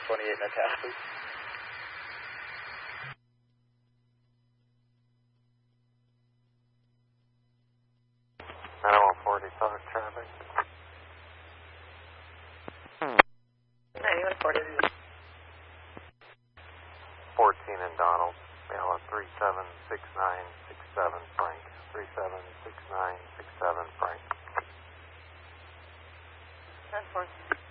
28 in a task, please. Animal 40 Southern traffic. 9140. 14 in Donald. Mail of 376967 Frank. 376967 Frank. 10-4.